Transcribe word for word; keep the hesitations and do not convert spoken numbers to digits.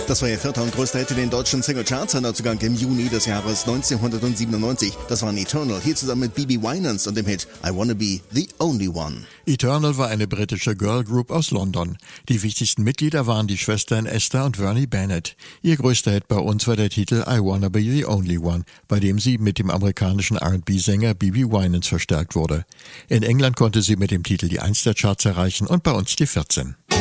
Das war ihr vierter und größter Hit in den deutschen Singlecharts, ein Neuzugang im Juni des Jahres neunzehnhundertsiebenundneunzig. Das waren Eternal, hier zusammen mit B B Winans und dem Hit I Wanna Be the Only One. Eternal war eine britische Girlgroup aus London. Die wichtigsten Mitglieder waren die Schwestern Esther und Vernie Bennett. Ihr größter Hit bei uns war der Titel I Wanna Be the Only One, bei dem sie mit dem amerikanischen R and B-Sänger B B Winans verstärkt wurde. In England konnte sie mit dem Titel die eins der Charts erreichen und bei uns die vierzehn.